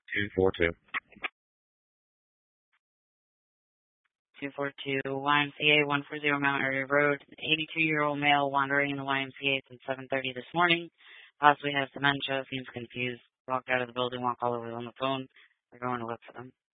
242. 242 YMCA 140 Mount Airy Road. 82-year-old male wandering in the YMCA since 7:30 this morning. Possibly has dementia, seems confused. Walked out of the building, walked all over on the phone. We're going to look for them.